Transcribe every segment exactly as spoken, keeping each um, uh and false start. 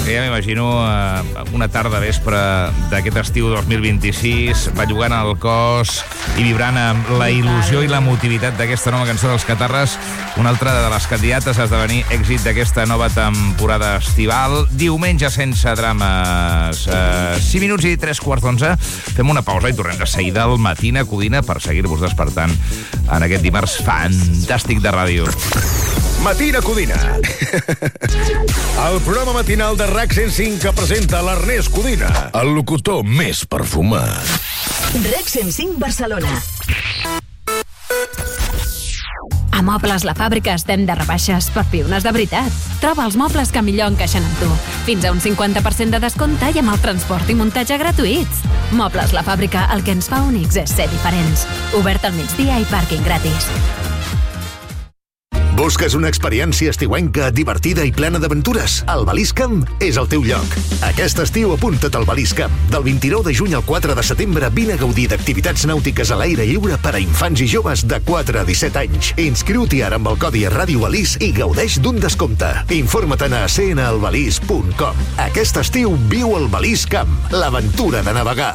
perquè ja m'imagino eh, una tarda vespre d'aquest estiu dos mil vint-i-sis, bellugant el cos i vibrant amb la il·lusió i l'emotivitat d'aquesta nova cançó dels Catarres, una altra de les candidates a esdevenir èxit d'aquesta nova temporada estival. Diumenge sense drames. Eh, cinc minuts i tres quarts d'onze. Fem una pausa i tornem de seguida al Matina Codina per seguir-vos despertant en aquest dimarts fantàstic de ràdio. Matina Codina. El programa matinal de RAC cent cinc que presenta l'Ernest Codina, el locutor més perfumat. RAC cent cinc Barcelona. A Mobles La Fàbrica estem de rebaixes per piones de veritat. Troba els mobles que millor encaixen amb tu. Fins a un cinquanta per cent de descompte i amb el transport i muntatge gratuïts. Mobles La Fàbrica, el que ens fa únics és ser diferents. Obert al migdia i pàrquing gratis. Busques una experiència estiuenca, divertida i plena d'aventures? El Balís Camp és el teu lloc. Aquest estiu apunta't al Balís Camp. Del vint-i-nou de juny al quatre de setembre vine a gaudir d'activitats nàutiques a l'aire lliure per a infants i joves de quatre a disset anys. Inscriu-t'hi ara amb el codi Ràdio Balís i gaudeix d'un descompte. Informa't a c n albalís punt com. Aquest estiu viu el Balís Camp, l'aventura de navegar.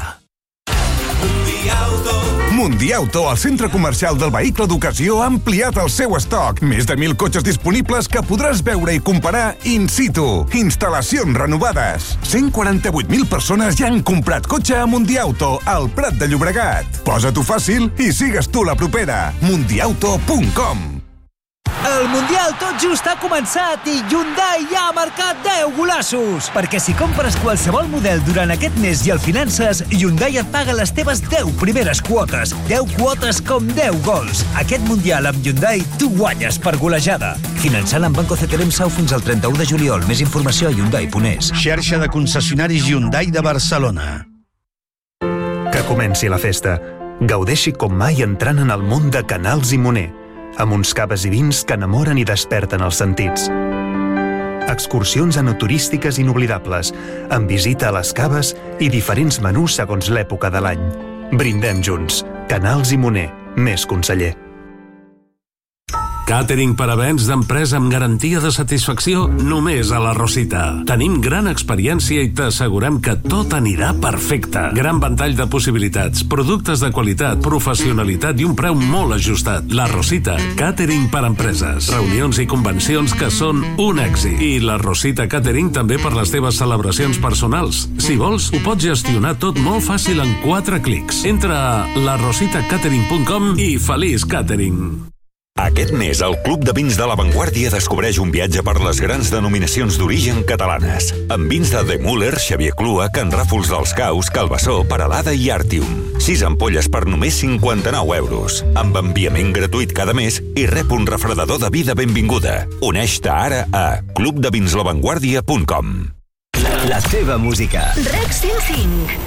Mundiauto, el centre comercial del vehicle d'ocasió, ha ampliat el seu estoc. Més de mil cotxes disponibles que podràs veure i comparar in situ. Instal·lacions renovades. cent quaranta-vuit mil persones ja han comprat cotxe a Mundiauto, al Prat de Llobregat. Posa-t'ho fàcil i sigues tu la propera. mundiauto punt com. El Mundial tot just ha començat i Hyundai ja ha marcat deu golossos. Perquè si compres qualsevol model durant aquest mes i el finances, Hyundai et paga les teves deu primeres quotes. deu quotes com deu gols. Aquest Mundial amb Hyundai tu guanyes per golejada. Finançant amb Banco C T L M Sau fins al trenta-u de juliol. Més informació a hyundai punt es. Xarxa de concessionaris Hyundai de Barcelona. Que comenci la festa. Gaudeixi com mai entrant en el món de Canals i Moner, amb uns caves i vins que enamoren i desperten els sentits. Excursions enoturístiques inoblidables, amb visita a les caves i diferents menús segons l'època de l'any. Brindem junts. Canals i Moner. Més conseller. Càtering per a events d'empresa amb garantia de satisfacció només a la Rosita. Tenim gran experiència i t'assegurem que tot anirà perfecte. Gran ventall de possibilitats, productes de qualitat, professionalitat i un preu molt ajustat. La Rosita, càtering per a empreses, reunions i convencions que són un èxit. I la Rosita Càtering també per les teves celebracions personals. Si vols, ho pots gestionar tot molt fàcil en quatre clics. Entra a la rosita catering punt com i feliç càtering. Aquest mes, el Club de Vins de l'Avantguàrdia descobreix un viatge per les grans denominacions d'origen catalanes. Amb vins de De Müller, Xavier Clua, Can Ràfols dels Caus, Calbasó, Peralada i Artium. Sis ampolles per només cinquanta-nou euros. Amb enviament gratuït cada mes i rep un refredador de vida benvinguda. Uneix-te ara a club de vins l'avantguàrdia punt com. La teva música. RAC cent cinc.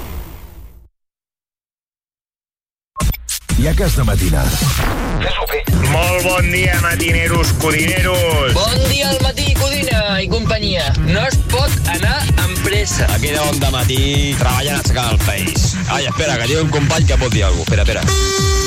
Ja que has de matinar. Fes-ho bé. Molt bon dia, matineros codineros. Bon dia al matí, Codina i companyia. No es pot anar amb pressa. Aquí de bon de matí, treballant a aixecar el país. Ai, espera, que tinc un company que pot dir alguna cosa. Espera, espera.